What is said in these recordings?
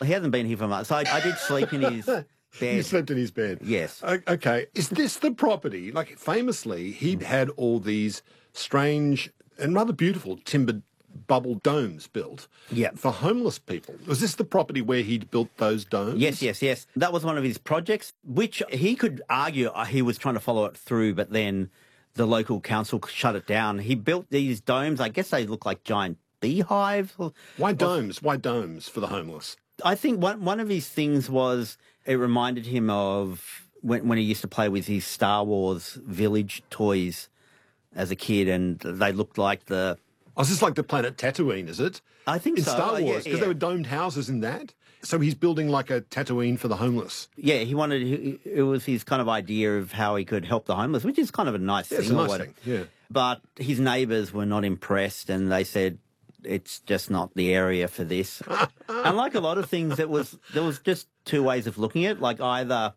He hasn't been here for months. So I did sleep in his bed. You slept in his bed? Yes. Okay. Is this the property? Like, famously, he'd had all these strange and rather beautiful timbered bubble domes built for homeless people. Was this the property where he'd built those domes? Yes. That was one of his projects, which he could argue he was trying to follow it through, but then the local council shut it down. He built these domes. I guess they look like giant beehives. Why domes? Why domes for the homeless? I think one of his things was it reminded him of when he used to play with his Star Wars village toys as a kid, and they looked like the... Oh, is this like the planet Tatooine, is it? I think in so. In Star Wars, because there were domed houses in that. So he's building like a Tatooine for the homeless. Yeah, it was his kind of idea of how he could help the homeless, which is kind of a nice thing. It's a nice thing, yeah. But his neighbours were not impressed, and they said, it's just not the area for this. And like a lot of things, there was just two ways of looking at it. Like either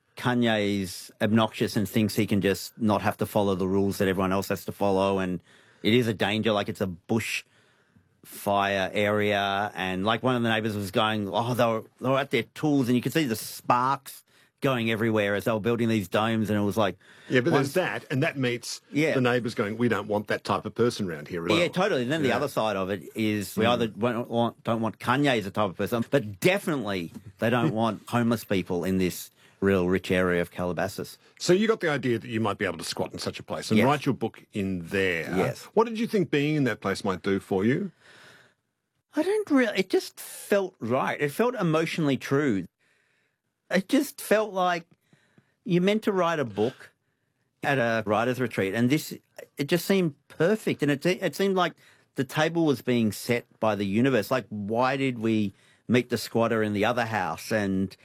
Kanye's obnoxious and thinks he can just not have to follow the rules that everyone else has to follow, and it is a danger, like it's a bush fire area, and like one of the neighbours was going, they were at their tools, and you could see the sparks going everywhere as they were building these domes, and it was like... Yeah, but there's that, and that meets the neighbours going, we don't want that type of person around here. Yeah, totally. And then the other side of it is we either don't want Kanye as a type of person, but definitely they don't want homeless people in this real rich area of Calabasas. So you got the idea that you might be able to squat in such a place and write your book in there. Yes. What did you think being in that place might do for you? I don't really... It just felt right. It felt emotionally true. It just felt like you're meant to write a book at a writer's retreat, and it just seemed perfect. And it seemed like the table was being set by the universe. Like, why did we meet the squatter in the other house? And...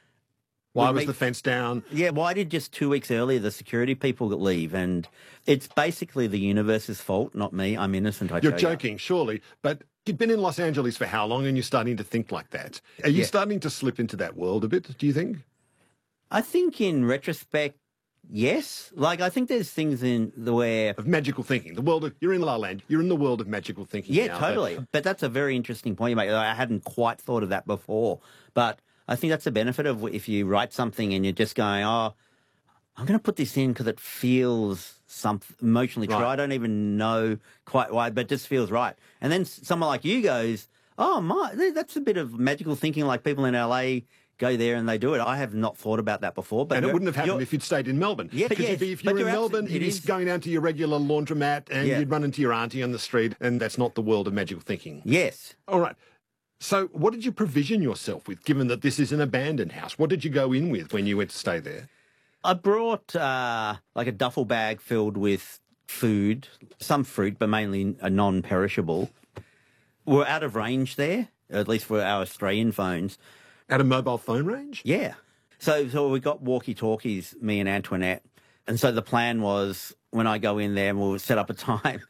Why was the fence down? Yeah, why did just 2 weeks earlier the security people leave? And it's basically the universe's fault, not me. I'm innocent, You're joking, surely. But you've been in Los Angeles for how long and you're starting to think like that? Are you starting to slip into that world a bit, do you think? I think in retrospect, yes. Like, I think there's things in the where... Of magical thinking. The world of... You're in La La Land. You're in the world of magical thinking now. Yeah, totally. But that's a very interesting point you make. I hadn't quite thought of that before. But... I think that's the benefit of if you write something and you're just going, I'm going to put this in because it feels emotionally true. I don't even know quite why, but it just feels right. And then someone like you goes, that's a bit of magical thinking, like people in LA go there and they do it. I have not thought about that before. But and it wouldn't have happened if you'd stayed in Melbourne. Yeah, because if you're in Melbourne, you'd be going down to your regular laundromat and you'd run into your auntie on the street, and that's not the world of magical thinking. Yes. All right. So what did you provision yourself with, given that this is an abandoned house? What did you go in with when you went to stay there? I brought like a duffel bag filled with food, some fruit, but mainly a non-perishable. We're out of range there, at least for our Australian phones. Out of mobile phone range? Yeah. So we got walkie-talkies, me and Antoinette. And so the plan was when I go in there, we'll set up a time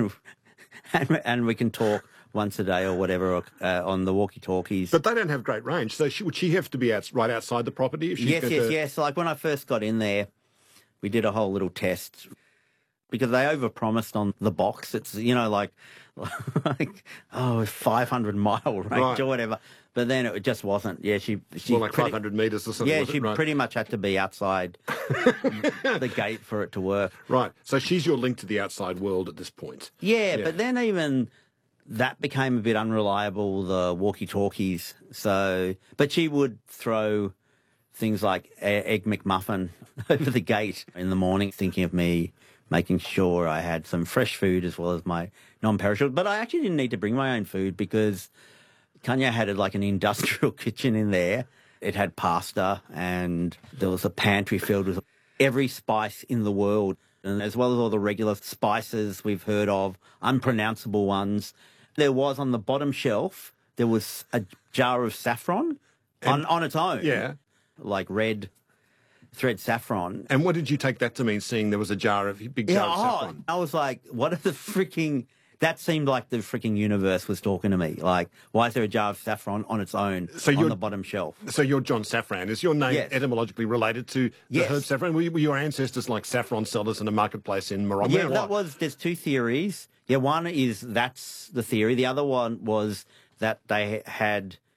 and we can talk once a day or whatever on the walkie-talkies. But they don't have great range, so would she have to be right outside the property? If Yes. Like when I first got in there, we did a whole little test because they overpromised on the box. It's, like 500-mile range or whatever. But then it just wasn't. Yeah, she well, like 500 metres or something. Yeah, she pretty much had to be outside the gate for it to work. Right. So she's your link to the outside world at this point. Yeah. But then even... that became a bit unreliable, the walkie-talkies. But she would throw things like Egg McMuffin over the gate in the morning, thinking of me, making sure I had some fresh food as well as my non-perishable. But I actually didn't need to bring my own food because Kanye had like an industrial kitchen in there. It had pasta and there was a pantry filled with every spice in the world, and as well as all the regular spices we've heard of, unpronounceable ones. There was on the bottom shelf, there was a jar of saffron on its own. Yeah. Like red thread saffron. And what did you take that to mean, seeing there was a big jar of saffron? I was like, what are the freaking... That seemed like the freaking universe was talking to me. Like, why is there a jar of saffron on its own on the bottom shelf? So you're John Safran. Is your name etymologically related to the herb saffron? Were your ancestors like saffron sellers in a marketplace in Morocco? Yeah, there's two theories. Yeah, one is that's the theory. The other one was that they had